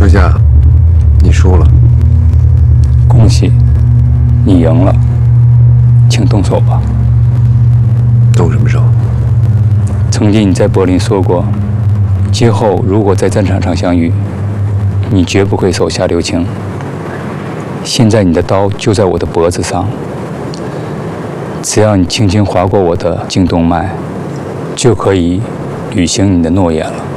秋夏，你输了。 恭喜，你赢了，请动手吧。 动什么手？ 曾经你在柏林说过，今后如果在战场上相遇，你绝不会手下留情。现在你的刀就在我的脖子上，只要你轻轻划过我的颈动脉，就可以履行你的诺言了。